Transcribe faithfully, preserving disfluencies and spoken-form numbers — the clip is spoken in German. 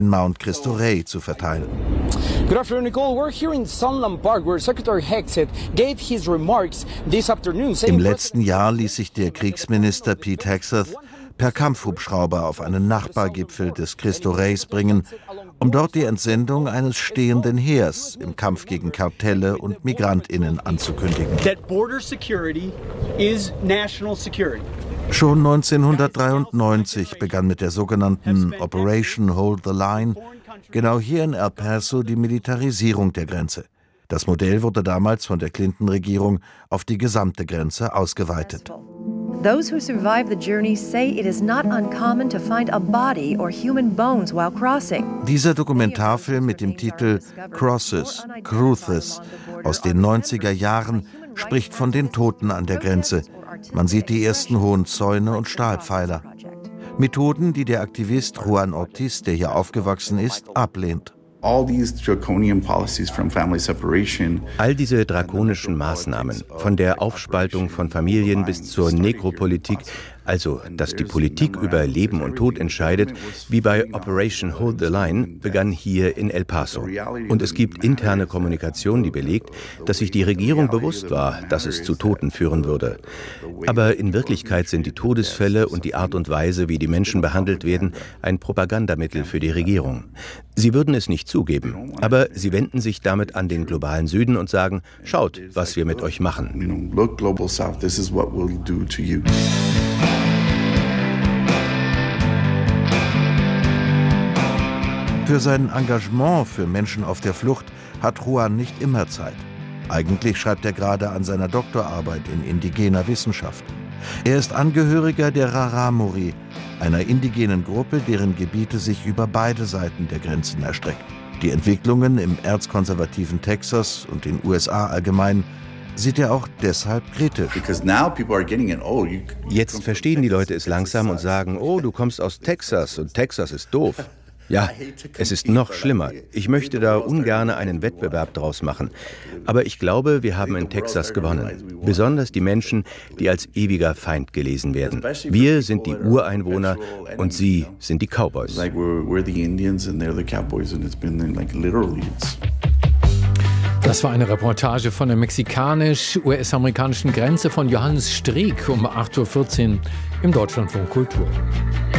Mount Cristo Rey zu verteilen. Good afternoon, Nicole. We're here in Sunland Park, where Secretary Hegseth gave his remarks this afternoon. Im letzten Jahr ließ sich der Kriegsminister Pete Hegseth per Kampfhubschrauber auf einen Nachbargipfel des Cristo Reys bringen, um dort die Entsendung eines stehenden Heers im Kampf gegen Kartelle und MigrantInnen anzukündigen. That border security is national security. Schon neunzehnhundertdreiundneunzig begann mit der sogenannten Operation Hold the Line genau hier in El Paso die Militarisierung der Grenze. Das Modell wurde damals von der Clinton-Regierung auf die gesamte Grenze ausgeweitet. Those who survive the journey say it is not uncommon to find a body or human bones while crossing. Dieser Dokumentarfilm mit dem Titel Crosses, Cruces aus den neunziger Jahren spricht von den Toten an der Grenze. Man sieht die ersten hohen Zäune und Stahlpfeiler. Methoden, die der Aktivist Juan Ortiz, der hier aufgewachsen ist, ablehnt. All diese drakonischen Maßnahmen, von der Aufspaltung von Familien bis zur Nekropolitik, also dass die Politik über Leben und Tod entscheidet, wie bei Operation Hold the Line, begann hier in El Paso. Und es gibt interne Kommunikation, die belegt, dass sich die Regierung bewusst war, dass es zu Toten führen würde. Aber in Wirklichkeit sind die Todesfälle und die Art und Weise, wie die Menschen behandelt werden, ein Propagandamittel für die Regierung. Sie würden es nicht zugeben, aber sie wenden sich damit an den globalen Süden und sagen, schaut, was wir mit euch machen. Für sein Engagement für Menschen auf der Flucht hat Juan nicht immer Zeit. Eigentlich schreibt er gerade an seiner Doktorarbeit in indigener Wissenschaft. Er ist Angehöriger der Rarámuri, einer indigenen Gruppe, deren Gebiete sich über beide Seiten der Grenzen erstrecken. Die Entwicklungen im erzkonservativen Texas und den U S A allgemein sieht er auch deshalb kritisch. Jetzt verstehen die Leute es langsam und sagen, oh, du kommst aus Texas und Texas ist doof. Ja, es ist noch schlimmer. Ich möchte da ungern einen Wettbewerb draus machen. Aber ich glaube, wir haben in Texas gewonnen. Besonders die Menschen, die als ewiger Feind gelesen werden. Wir sind die Ureinwohner und sie sind die Cowboys. Das war eine Reportage von der mexikanisch-U S-amerikanischen Grenze von Johannes Streeck um acht Uhr vierzehn im Deutschlandfunk Kultur.